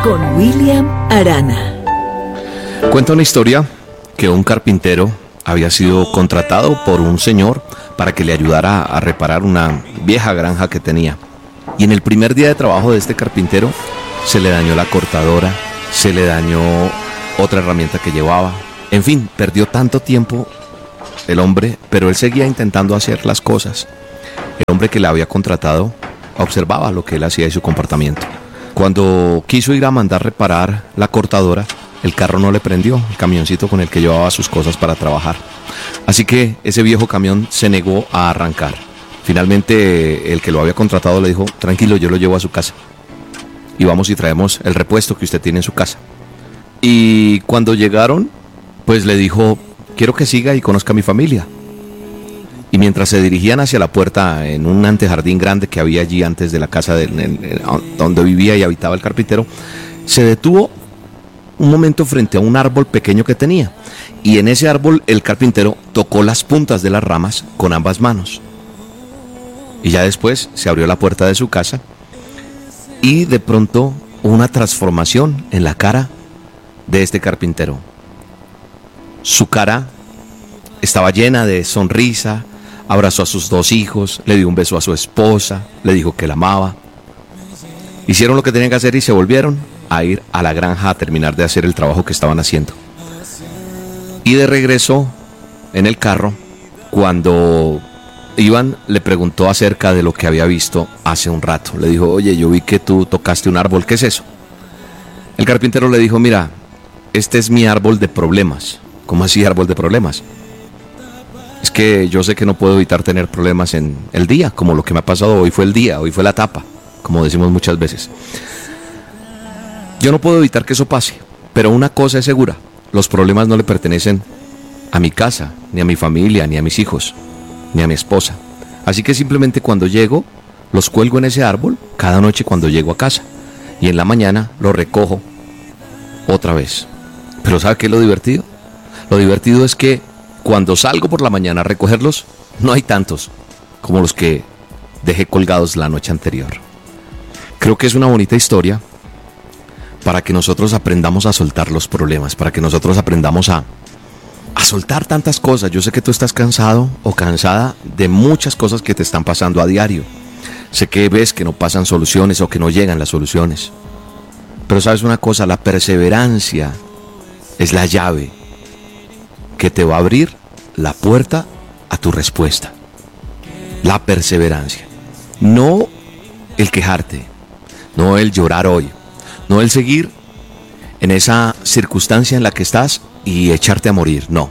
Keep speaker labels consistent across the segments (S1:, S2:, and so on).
S1: con William Arana.
S2: Cuenta una historia que un carpintero había sido contratado por un señor para que le ayudara a reparar una vieja granja que tenía. Y en el primer día de trabajo de este carpintero se le dañó la cortadora, se le dañó otra herramienta que llevaba. En fin, perdió tanto tiempo el hombre, pero él seguía intentando hacer las cosas. El hombre que le había contratado observaba lo que él hacía y su comportamiento. Cuando quiso ir a mandar reparar la cortadora, el carro no le prendió, el camioncito con el que llevaba sus cosas para trabajar. Así que ese viejo camión se negó a arrancar. Finalmente el que lo había contratado le dijo: tranquilo, yo lo llevo a su casa y vamos y traemos el repuesto que usted tiene en su casa. Y cuando llegaron, pues le dijo: quiero que siga y conozca a mi familia. Y mientras se dirigían hacia la puerta, en un antejardín grande que había allí antes de la casa donde vivía y habitaba el carpintero, se detuvo un momento frente a un árbol pequeño que tenía. Y en ese árbol el carpintero tocó las puntas de las ramas con ambas manos. Y ya después se abrió la puerta de su casa y de pronto hubo una transformación en la cara de este carpintero. Su cara estaba llena de sonrisa, abrazó a sus 2 hijos, le dio un beso a su esposa, le dijo que la amaba. Hicieron lo que tenían que hacer y se volvieron a ir a la granja a terminar de hacer el trabajo que estaban haciendo. Y de regreso en el carro, cuando iban, le preguntó acerca de lo que había visto hace un rato. Le dijo: oye, yo vi que tú tocaste un árbol, ¿qué es eso? El carpintero le dijo: mira, este es mi árbol de problemas. ¿Cómo así árbol de problemas? Es que yo sé que no puedo evitar tener problemas en el día, como lo que me ha pasado hoy fue el día, hoy fue la etapa, como decimos muchas veces. Yo no puedo evitar que eso pase, pero una cosa es segura: los problemas no le pertenecen a mi casa, ni a mi familia, ni a mis hijos, ni a mi esposa. Así que simplemente cuando llego, los cuelgo en ese árbol cada noche cuando llego a casa, y en la mañana los recojo otra vez. Pero ¿sabe qué es lo divertido? Lo divertido es que cuando salgo por la mañana a recogerlos, no hay tantos como los que dejé colgados la noche anterior. Creo que es una bonita historia para que nosotros aprendamos a soltar los problemas, para que nosotros aprendamos a soltar tantas cosas. Yo sé que tú estás cansado o cansada de muchas cosas que te están pasando a diario. Sé que ves que no pasan soluciones o que no llegan las soluciones. Pero sabes una cosa, la perseverancia es la llave que te va a abrir la puerta a tu respuesta. La perseverancia. No el quejarte, no el llorar hoy, no el seguir en esa circunstancia en la que estás y echarte a morir, no.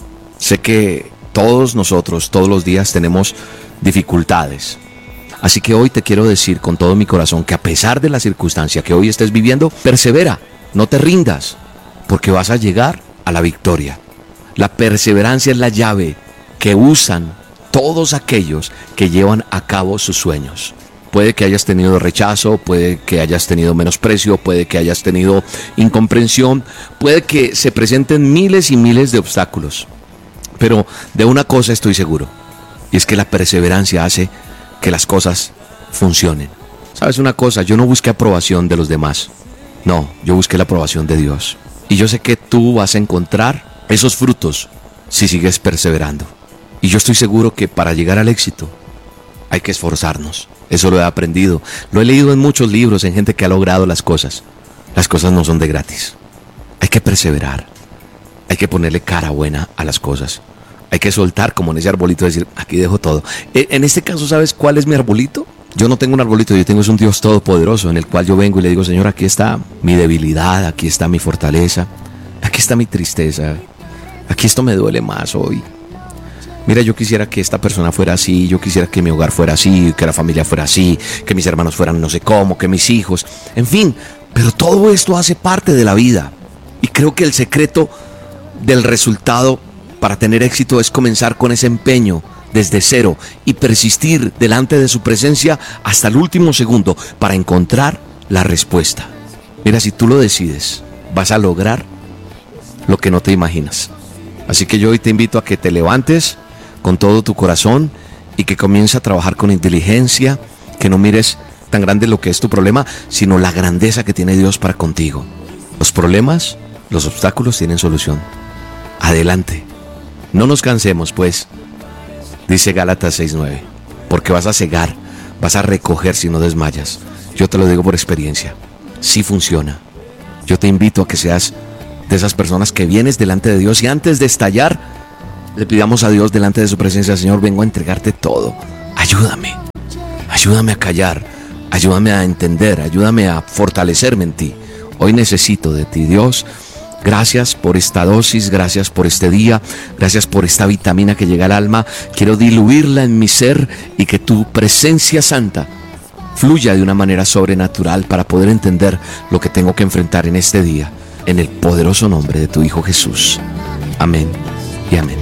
S2: Sé que todos nosotros, todos los días tenemos dificultades. Así que hoy te quiero decir con todo mi corazón que a pesar de la circunstancia que hoy estés viviendo, persevera, no te rindas, porque vas a llegar a la victoria. La perseverancia es la llave que usan todos aquellos que llevan a cabo sus sueños. Puede que hayas tenido rechazo, puede que hayas tenido menosprecio, puede que hayas tenido incomprensión, puede que se presenten miles y miles de obstáculos. Pero de una cosa estoy seguro, y es que la perseverancia hace que las cosas funcionen. ¿Sabes una cosa? Yo no busqué aprobación de los demás. No, yo busqué la aprobación de Dios. Y yo sé que tú vas a encontrar esos frutos si sigues perseverando. Y yo estoy seguro que para llegar al éxito hay que esforzarnos. Eso lo he aprendido, lo he leído en muchos libros, en gente que ha logrado las cosas. Las cosas no son de gratis. Hay que perseverar. Hay que ponerle cara buena a las cosas. Hay que soltar, como en ese arbolito, decir: aquí dejo todo. En este caso, ¿sabes cuál es mi arbolito? Yo no tengo un arbolito, yo tengo un Dios todopoderoso en el cual yo vengo y le digo: Señor, aquí está mi debilidad, aquí está mi fortaleza, aquí está mi tristeza, aquí esto me duele más hoy. Mira, yo quisiera que esta persona fuera así, yo quisiera que mi hogar fuera así, que la familia fuera así, que mis hermanos fueran no sé cómo, que mis hijos, en fin. Pero todo esto hace parte de la vida. Y creo que el secreto del resultado para tener éxito es comenzar con ese empeño desde cero y persistir delante de su presencia hasta el último segundo para encontrar la respuesta. Mira, si tú lo decides, vas a lograr lo que no te imaginas. Así que yo hoy te invito a que te levantes con todo tu corazón y que comiences a trabajar con inteligencia, que no mires tan grande lo que es tu problema, sino la grandeza que tiene Dios para contigo. Los problemas, los obstáculos tienen solución. Adelante. No nos cansemos, pues. Dice Gálatas 6:9. Porque vas a cegar, vas a recoger si no desmayas. Yo te lo digo por experiencia. Sí funciona. Yo te invito a que seas de esas personas que vienes delante de Dios y antes de estallar, le pidamos a Dios delante de su presencia: Señor, vengo a entregarte todo. Ayúdame. Ayúdame a callar. Ayúdame a entender. Ayúdame a fortalecerme en ti. Hoy necesito de ti, Dios. Gracias por esta dosis, gracias por este día, gracias por esta vitamina que llega al alma. Quiero diluirla en mi ser y que tu presencia santa fluya de una manera sobrenatural para poder entender lo que tengo que enfrentar en este día. En el poderoso nombre de tu Hijo Jesús. Amén y amén.